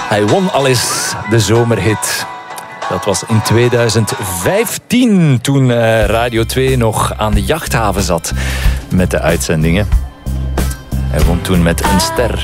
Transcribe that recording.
Hij won al eens de zomerhit. Dat was in 2015, toen Radio 2 nog aan de Jachthaven zat met de uitzendingen. Hij won toen met Een Ster.